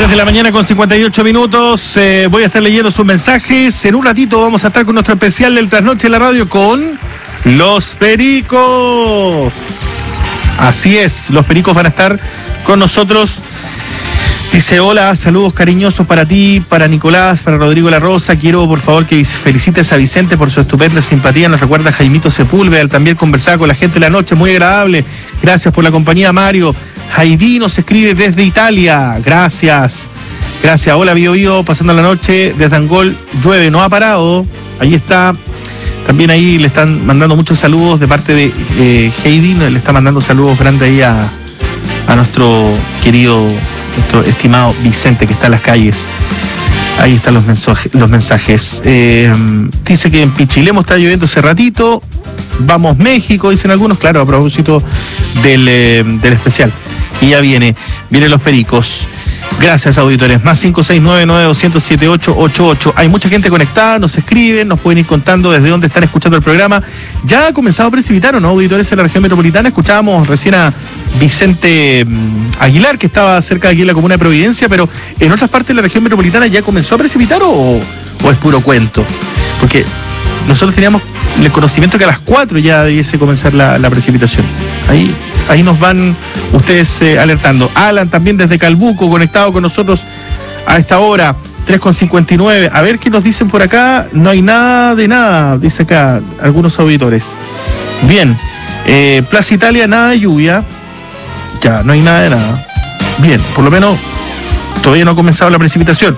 10 de la mañana con 58 minutos. Voy a estar leyendo sus mensajes. En un ratito vamos a estar con nuestro especial del Trasnoche en la Radio con los Pericos. Así es, los Pericos van a estar con nosotros. Dice, hola, saludos cariñosos para ti, para Nicolás, para Rodrigo La Rosa. Quiero, por favor, que felicites a Vicente por su estupenda simpatía. Nos recuerda a Jaimito Sepúlveda. Él también conversaba con la gente de la noche, muy agradable. Gracias por la compañía, Mario. Jaidí nos escribe desde Italia. Gracias. Gracias. Hola, Bio Bio, pasando la noche desde Angol. Llueve, no ha parado. Ahí está. También ahí le están mandando muchos saludos de parte de Heidi. Le está mandando saludos grandes ahí a nuestro querido, nuestro estimado Vicente, que está en las calles. Ahí están los mensajes. Dice que en Pichilemu está lloviendo hace ratito. Vamos México, dicen algunos, claro, a propósito del especial. Y ya vienen los Pericos. Gracias, auditores. Más 569-9207-888. Hay mucha gente conectada, nos escriben, nos pueden ir contando desde dónde están escuchando el programa. ¿Ya ha comenzado a precipitar o no, auditores, en la región metropolitana? Escuchábamos recién a Vicente Aguilar, que estaba cerca de aquí en la comuna de Providencia, pero en otras partes de la región metropolitana ya comenzó a precipitar o es puro cuento. Porque nosotros teníamos el conocimiento que a las 4 ya debiese comenzar la precipitación. Ahí nos van ustedes alertando. Alan también desde Calbuco, conectado con nosotros a esta hora, 3:59. A ver qué nos dicen por acá. No hay nada de nada, dice acá algunos auditores. Bien, Plaza Italia, nada de lluvia. Ya, no hay nada de nada. Bien, por lo menos todavía no ha comenzado la precipitación.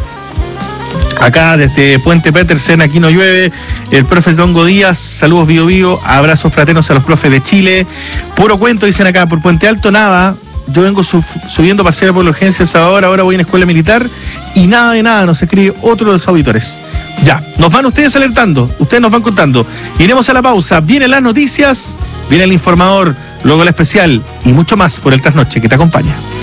Acá desde Puente Petersen, aquí no llueve. El profe Longo Díaz, saludos Bio Bio, abrazos fraternos a los profes de Chile. Puro cuento, dicen acá, por Puente Alto nada. Yo vengo subiendo parcial por la urgencia El Salvador, ahora voy en escuela militar y nada de nada, nos escribe otro de los auditores. Ya, nos van ustedes alertando, ustedes nos van contando. Iremos a la pausa, vienen las noticias, viene el informador, luego el especial y mucho más por el Trasnoche que te acompaña.